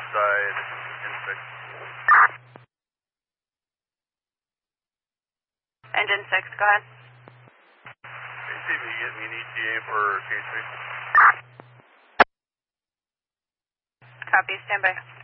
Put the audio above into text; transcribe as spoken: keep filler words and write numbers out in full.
side, in six. Engine six, go ahead. K C V, get me an E T A for K three. Copy, stand by.